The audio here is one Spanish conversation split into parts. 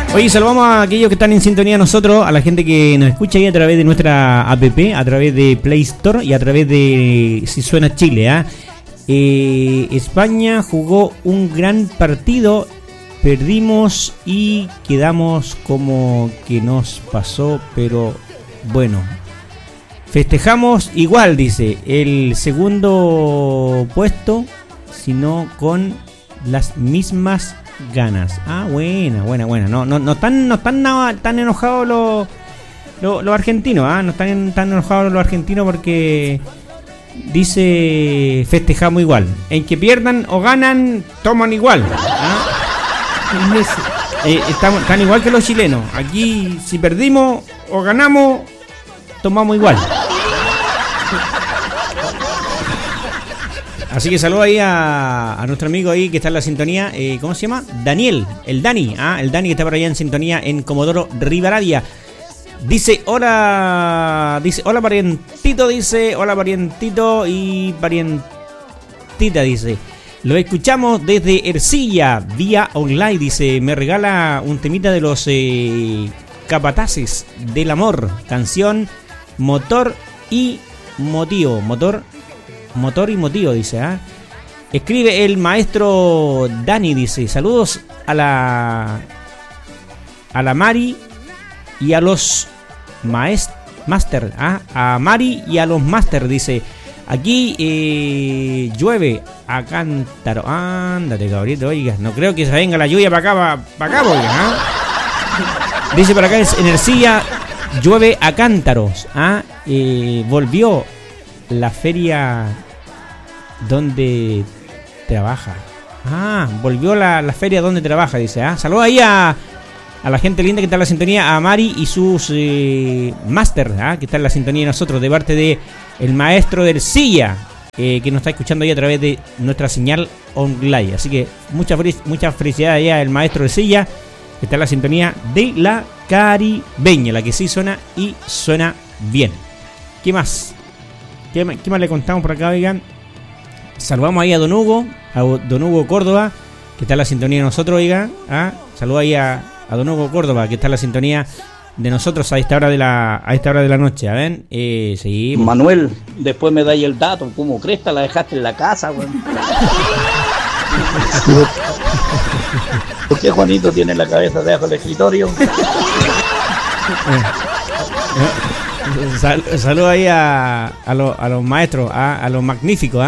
Oye, saludamos a aquellos que están en sintonía de nosotros, a la gente que nos escucha ahí a través de nuestra app, a través de Play Store y a través de Si Suena Chile. España jugó un gran partido, perdimos y quedamos como que nos pasó, pero bueno, festejamos igual, dice, el segundo puesto, sino con las mismas ganas. Buena. No están nada tan enojados los argentinos, no están tan enojados los argentinos porque dice festejamos igual. En que pierdan o ganan, toman igual. Estamos tan igual que los chilenos. Aquí si perdimos o ganamos, tomamos igual. Así que saludo ahí a nuestro amigo ahí que está en la sintonía, ¿cómo se llama? Daniel, el Dani que está por allá en sintonía en Comodoro Rivadavia. Dice hola parientito, hola parientito y parientita, dice. Lo escuchamos desde Ercilla, vía online, dice, me regala un temita de los Capataces del Amor, canción Motor y Motivo, Motor y Motivo, dice. Escribe el maestro Dani, dice, saludos a la Mari y a los Master, a Mari y a los Master, dice. Aquí llueve a cántaro. Ándate, cabrito, oiga. No creo que se venga la lluvia para acá, oiga. Dice por acá en Ercilla, llueve a cántaros. Volvió la feria donde trabaja. Volvió la feria donde trabaja, dice. Saludos ahí a la gente linda que está en la sintonía, a Mari y sus Master, que está en la sintonía de nosotros, de parte de el maestro de Ercilla, que nos está escuchando ahí a través de nuestra señal online. Así que mucha felicidad ahí al maestro de Ercilla, que está en la sintonía de la caribeña, la que sí suena y suena bien. ¿Qué más? ¿Qué más le contamos por acá, oigan? Saludamos ahí a Don Hugo Córdoba, que está en la sintonía de nosotros, oigan. Saludos ahí a Don Hugo Córdoba, que está en la sintonía de nosotros a esta hora de la noche. ¿Ven? Sí. Manuel, después me dais el dato, como cresta la dejaste en la casa, güey. ¿Por qué Juanito tiene la cabeza debajo del escritorio? Saludos ahí a los maestros, a los magníficos,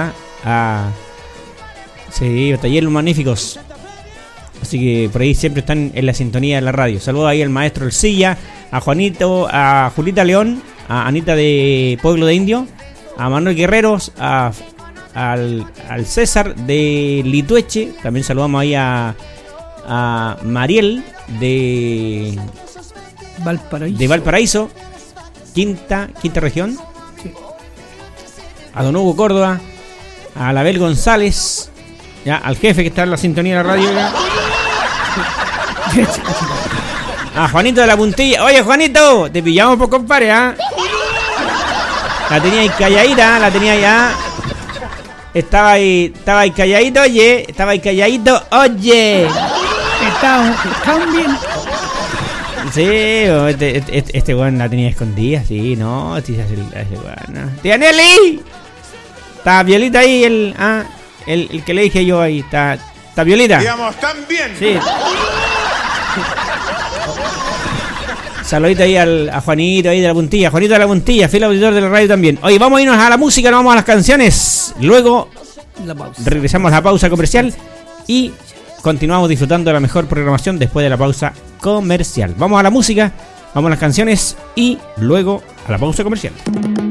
sí, taller Los Magníficos. Así que por ahí siempre están en la sintonía de la radio. Saludos ahí al maestro Ercilla, a Juanito, a Julita León, a Anita de Pueblo de Indio, a Manuel Guerreros, al César de Litueche. También saludamos ahí a Mariel de Valparaíso, quinta región. Sí. A Don Hugo Córdoba, a Label González, ya, al jefe que está en la sintonía de la radio, ya. A Juanito de la Puntilla. Oye, Juanito, te pillamos por compadre, La tenía ahí calladita, Estaba ahí calladito, oye. ¿Están bien? Sí, este weón la tenía escondida, sí, no, este weón. ¡Tía Nelly! Está Violita ahí, el que le dije yo ahí, está Violita. Digamos, ¿están bien? Sí. Saludito ahí a Juanito ahí de la Puntilla. Juanito de la Puntilla, fiel auditor de la radio también. Oye, vamos a irnos a la música, nos vamos a las canciones. Luego regresamos a la pausa comercial y continuamos disfrutando de la mejor programación después de la pausa comercial. Vamos a la música, vamos a las canciones y luego a la pausa comercial.